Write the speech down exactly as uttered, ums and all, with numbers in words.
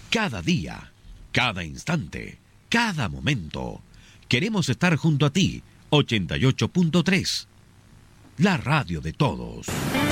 Cada día, cada instante, cada momento. Queremos estar junto a ti. ochenta y ocho punto tres. La radio de todos.